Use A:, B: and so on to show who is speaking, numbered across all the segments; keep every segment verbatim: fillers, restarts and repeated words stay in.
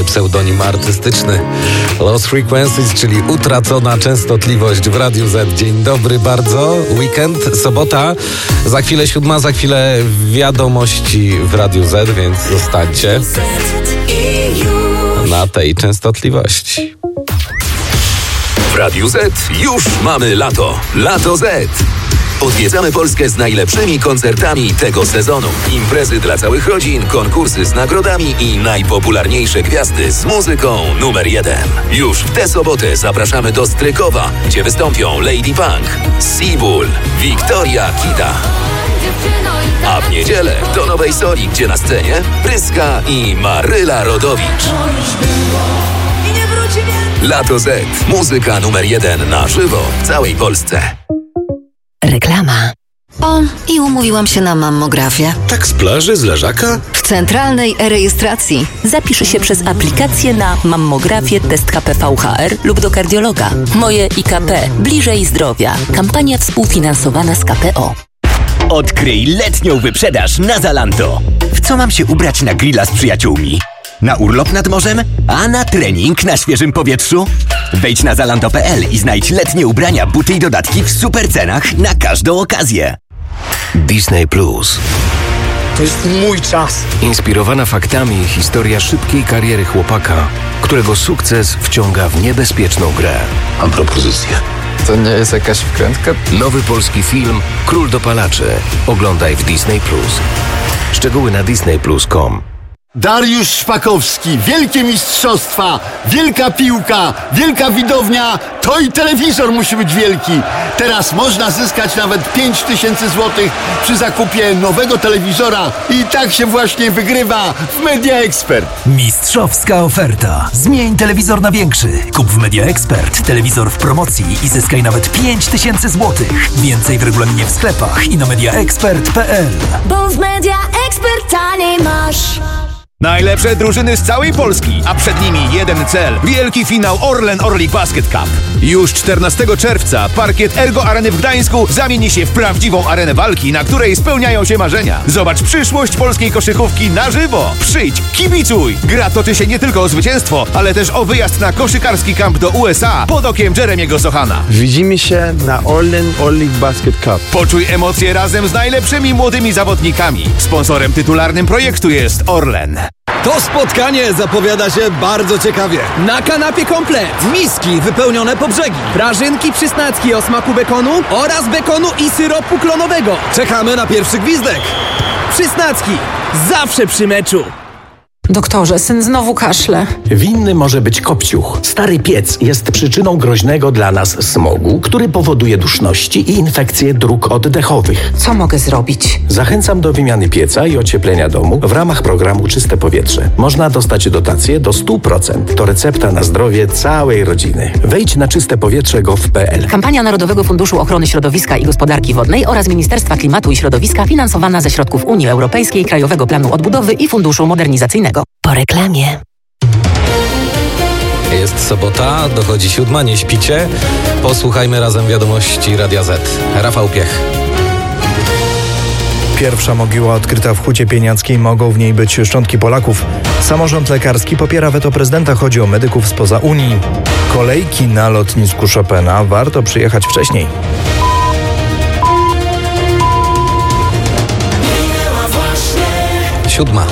A: pseudonim artystyczny. Lost Frequencies, czyli utracona częstotliwość w Radiu Z. Dzień dobry bardzo. Weekend, sobota, za chwilę siódma, za chwilę wiadomości w Radiu Z, więc zostańcie na tej częstotliwości.
B: W Radiu Z już mamy lato. Lato Z. Odwiedzamy Polskę z najlepszymi koncertami tego sezonu. Imprezy dla całych rodzin, konkursy z nagrodami i najpopularniejsze gwiazdy z muzyką numer jeden. Już w tę sobotę zapraszamy do Strykowa, gdzie wystąpią Lady Punk, Seabull, Wiktoria Kita. A w niedzielę do Nowej Soli, gdzie na scenie Pryska i Maryla Rodowicz. Lato Z. Muzyka numer jeden na żywo w całej Polsce.
C: Reklama. O, i umówiłam się na mammografię.
D: Tak z plaży, z leżaka?
C: W centralnej e-rejestracji.
E: Zapisz się przez aplikację na mammografię, test K P V H R lub do kardiologa. Moje I K P. Bliżej zdrowia. Kampania współfinansowana z K P O.
F: Odkryj letnią wyprzedaż na Zalando. W co mam się ubrać na grilla z przyjaciółmi? Na urlop nad morzem? A na trening na świeżym powietrzu? Wejdź na zalando kropka p l i znajdź letnie ubrania, buty i dodatki w super cenach na każdą okazję.
D: Disney Plus.
G: To jest mój czas.
D: Inspirowana faktami historia szybkiej kariery chłopaka, którego sukces wciąga w niebezpieczną grę.
H: Mam propozycję.
I: To nie jest jakaś wkrętka?
D: Nowy polski film Król dopalaczy. Oglądaj w Disney Plus. Szczegóły na disney plus kropka com.
J: Dariusz Szpakowski, wielkie mistrzostwa, wielka piłka, wielka widownia, to i telewizor musi być wielki. Teraz można zyskać nawet pięć tysięcy złotych przy zakupie nowego telewizora i tak się właśnie wygrywa w Media Expert.
K: Mistrzowska oferta. Zmień telewizor na większy. Kup w Media Expert telewizor w promocji i zyskaj nawet pięć tysięcy złotych. Więcej w regulaminie w sklepach i na media expert kropka p l.
L: Bo w Media Expert taniej masz.
M: Najlepsze drużyny z całej Polski, a przed nimi jeden cel. Wielki finał Orlen Orlik Basket Cup. Już czternastego czerwca parkiet Ergo Areny w Gdańsku zamieni się w prawdziwą arenę walki, na której spełniają się marzenia. Zobacz przyszłość polskiej koszykówki na żywo. Przyjdź, kibicuj! Gra toczy się nie tylko o zwycięstwo, ale też o wyjazd na koszykarski kamp do U S A pod okiem Jeremiego Sochana.
N: Widzimy się na Orlen Orlik Basket Cup.
M: Poczuj emocje razem z najlepszymi młodymi zawodnikami. Sponsorem tytularnym projektu jest Orlen.
O: To spotkanie zapowiada się bardzo ciekawie. Na kanapie komplet, miski wypełnione po brzegi, prażynki przysnacki o smaku bekonu oraz bekonu i syropu klonowego. Czekamy na pierwszy gwizdek. Przysnacki, zawsze przy meczu.
P: Doktorze, syn znowu kaszle.
Q: Winny może być kopciuch. Stary piec jest przyczyną groźnego dla nas smogu, który powoduje duszności i infekcje dróg oddechowych.
P: Co mogę zrobić?
Q: Zachęcam do wymiany pieca i ocieplenia domu w ramach programu Czyste Powietrze. Można dostać dotację do sto procent. To recepta na zdrowie całej rodziny. Wejdź na czyste powietrze kropka gov kropka p l.
E: Kampania Narodowego Funduszu Ochrony Środowiska i Gospodarki Wodnej oraz Ministerstwa Klimatu i Środowiska finansowana ze środków Unii Europejskiej, Krajowego Planu Odbudowy i Funduszu Modernizacyjnego.
C: Po reklamie.
A: Jest sobota, dochodzi siódma, nie śpicie. Posłuchajmy razem wiadomości Radia Z. Rafał Piech.
R: Pierwsza mogiła odkryta w Hucie Pieniackiej, mogą w niej być szczątki Polaków. Samorząd lekarski popiera weto prezydenta, chodzi o medyków spoza Unii. Kolejki na lotnisku Chopina, warto przyjechać wcześniej.
A: Siódma.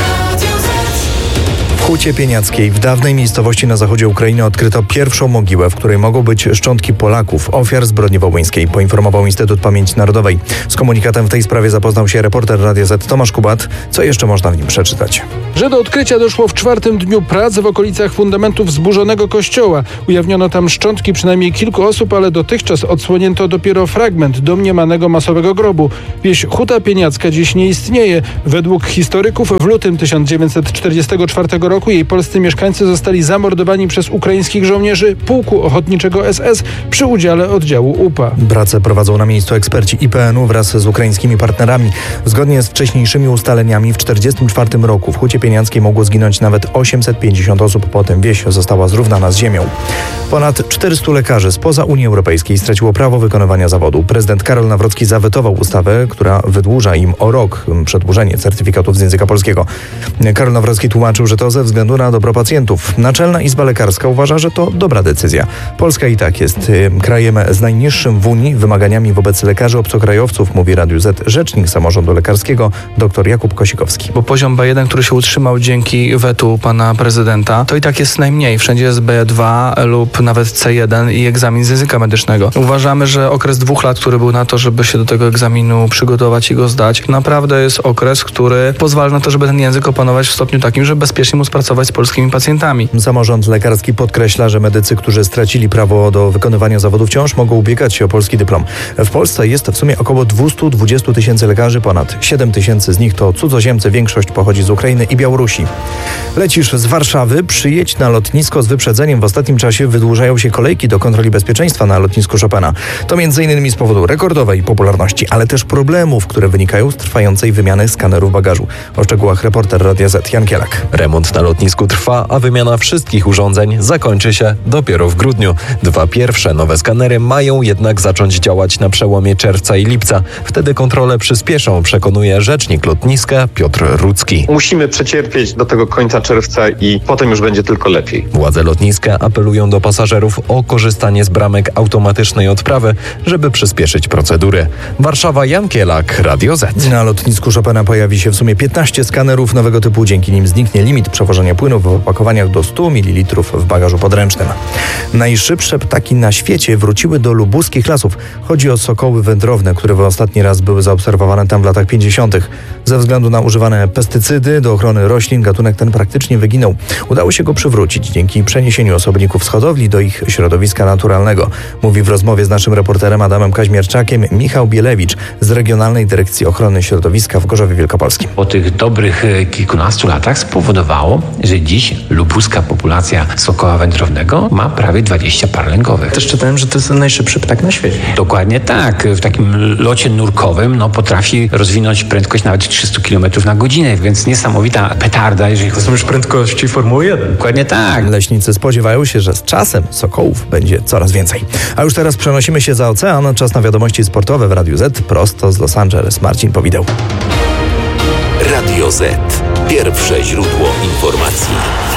R: W Hucie Pieniackiej, w dawnej miejscowości na zachodzie Ukrainy, odkryto pierwszą mogiłę, w której mogą być szczątki Polaków, ofiar zbrodni wołyńskiej, poinformował Instytut Pamięci Narodowej. Z komunikatem w tej sprawie zapoznał się reporter Radia Z Tomasz Kubat. Co jeszcze można w nim przeczytać?
S: Że do odkrycia doszło w czwartym dniu prac w okolicach fundamentów zburzonego kościoła. Ujawniono tam szczątki przynajmniej kilku osób, ale dotychczas odsłonięto dopiero fragment domniemanego masowego grobu. Wieś Huta Pieniacka dziś nie istnieje. Według historyków w lutym tysiąc dziewięćset czterdziestego czwartego roku jej polscy mieszkańcy zostali zamordowani przez ukraińskich żołnierzy Pułku Ochotniczego S S przy udziale oddziału U P A.
R: Pracę prowadzą na miejscu eksperci I P N u wraz z ukraińskimi partnerami. Zgodnie z wcześniejszymi ustaleniami w tysiąc dziewięćset czterdziestym czwartym roku w Hucie Pieniackiej mogło zginąć nawet osiemset pięćdziesiąt osób. Potem wieś została zrównana z ziemią. Ponad czterystu lekarzy spoza Unii Europejskiej straciło prawo wykonywania zawodu. Prezydent Karol Nawrocki zawetował ustawę, która wydłuża im o rok przedłużenie certyfikatów z języka polskiego. Karol Nawrocki tłumaczył, że to ze względu względu na dobro pacjentów. Naczelna Izba Lekarska uważa, że to dobra decyzja. Polska i tak jest y, krajem z najniższym w Unii wymaganiami wobec lekarzy obcokrajowców, mówi Radiu Z rzecznik samorządu lekarskiego dr Jakub Kosikowski.
H: Bo poziom B jeden, który się utrzymał dzięki wetu pana prezydenta, to i tak jest najmniej. Wszędzie jest B dwa lub nawet C jeden i egzamin z języka medycznego. Uważamy, że okres dwóch lat, który był na to, żeby się do tego egzaminu przygotować i go zdać, naprawdę jest okres, który pozwala na to, żeby ten język opanować w stopniu takim, żeby bezpiecznie móc pracować z polskimi pacjentami.
R: Samorząd lekarski podkreśla, że medycy, którzy stracili prawo do wykonywania zawodu wciąż, mogą ubiegać się o polski dyplom. W Polsce jest w sumie około dwieście dwadzieścia tysięcy lekarzy, ponad siedem tysięcy z nich to cudzoziemcy, większość pochodzi z Ukrainy i Białorusi. Lecisz z Warszawy, przyjedź na lotnisko z wyprzedzeniem. W ostatnim czasie wydłużają się kolejki do kontroli bezpieczeństwa na lotnisku Chopina. To między innymi z powodu rekordowej popularności, ale też problemów, które wynikają z trwającej wymiany skanerów bagażu. O szczegółach reporter Radia Z Jan Kielak.
T: Remont na lotnisku trwa, a wymiana wszystkich urządzeń zakończy się dopiero w grudniu. Dwa pierwsze nowe skanery mają jednak zacząć działać na przełomie czerwca i lipca. Wtedy kontrole przyspieszą, przekonuje rzecznik lotniska Piotr Rudzki.
U: Musimy przecierpieć do tego końca czerwca i potem już będzie tylko lepiej.
T: Władze lotniska apelują do pasażerów o korzystanie z bramek automatycznej odprawy, żeby przyspieszyć procedury. Warszawa, Jan Kielak, Radio Z.
R: Na lotnisku Chopina pojawi się w sumie piętnaście skanerów nowego typu. Dzięki nim zniknie limit przewożenia płynów w opakowaniach do stu mililitrów w bagażu podręcznym. Najszybsze ptaki na świecie wróciły do lubuskich lasów. Chodzi o sokoły wędrowne, które w ostatni raz były zaobserwowane tam w latach pięćdziesiątych. Ze względu na używane pestycydy do ochrony roślin gatunek ten praktycznie wyginął. Udało się go przywrócić dzięki przeniesieniu osobników z hodowli do ich środowiska naturalnego. Mówi w rozmowie z naszym reporterem Adamem Kaźmierczakiem Michał Bielewicz z Regionalnej Dyrekcji Ochrony Środowiska w Gorzowie Wielkopolskim.
V: Po tych dobrych kilkunastu latach spowodowało, że dziś lubuska populacja sokoła wędrownego ma prawie dwadzieścia par lęgowych.
W: Też czytałem, że to jest najszybszy ptak na świecie.
V: Dokładnie tak. W takim locie nurkowym no, potrafi rozwinąć prędkość nawet trzysta kilometrów na godzinę, więc niesamowita petarda, jeżeli chodzi o... To są
W: już prędkości Formuły jeden.
V: Dokładnie tak.
R: Leśnicy spodziewają się, że z czasem sokołów będzie coraz więcej. A już teraz przenosimy się za ocean. Czas na wiadomości sportowe w Radiu Z. Prosto z Los Angeles. Marcin Powideł.
B: Radio Z. Pierwsze źródło informacji.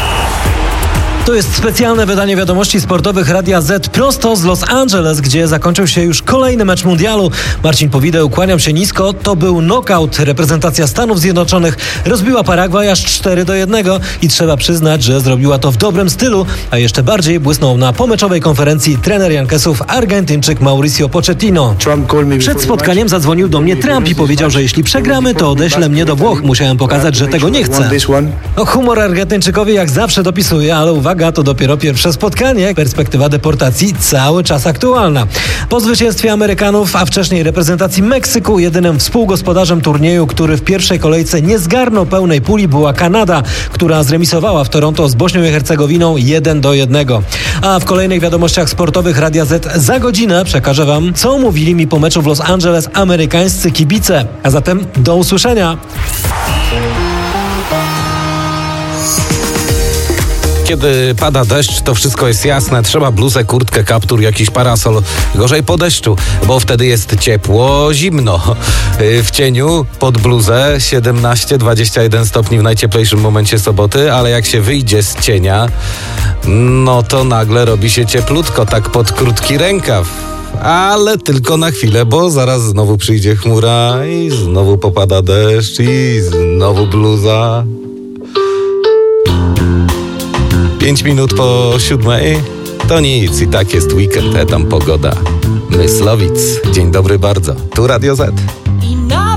X: To jest specjalne wydanie wiadomości sportowych Radia Z prosto z Los Angeles, gdzie zakończył się już kolejny mecz mundialu. Marcin Powideł, kłaniam się nisko. To był knockout. Reprezentacja Stanów Zjednoczonych rozbiła Paragwaj aż cztery do jednego i trzeba przyznać, że zrobiła to w dobrym stylu, a jeszcze bardziej błysnął na pomeczowej konferencji trener Yankesów Argentyńczyk Mauricio Pochettino. Przed spotkaniem zadzwonił do mnie Trump i powiedział, że jeśli przegramy, to odeślę mnie do Włoch. Musiałem pokazać, że tego nie chcę. No, humor Argentyńczykowi jak zawsze dopisuje, ale uwaga, to dopiero pierwsze spotkanie. Perspektywa deportacji cały czas aktualna. Po zwycięstwie Amerykanów, a wcześniej reprezentacji Meksyku, jedynym współgospodarzem turnieju, który w pierwszej kolejce nie zgarnął pełnej puli, była Kanada, która zremisowała w Toronto z Bośnią i Hercegowiną jeden do jednego. A w kolejnych wiadomościach sportowych Radia Z za godzinę przekażę wam, co mówili mi po meczu w Los Angeles amerykańscy kibice. A zatem do usłyszenia.
A: Kiedy pada deszcz, to wszystko jest jasne. Trzeba bluzę, kurtkę, kaptur, jakiś parasol. Gorzej po deszczu, bo wtedy jest ciepło, zimno. W cieniu pod bluzę siedemnaście dwadzieścia jeden stopni w najcieplejszym momencie soboty, ale jak się wyjdzie z cienia, no to nagle robi się cieplutko, tak pod krótki rękaw. Ale tylko na chwilę, bo zaraz znowu przyjdzie chmura i znowu popada deszcz i znowu bluza. Pięć minut po siódmej to nic, i tak jest weekend, e tam pogoda. Myslowic, dzień dobry bardzo, tu Radio Z.